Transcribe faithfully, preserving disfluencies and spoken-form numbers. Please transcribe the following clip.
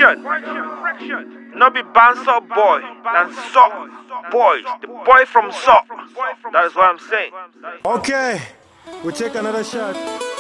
correction. Not be bouncer boy, and sock boys. The boy from sock. That is what I'm saying. Okay, we'll take another shot.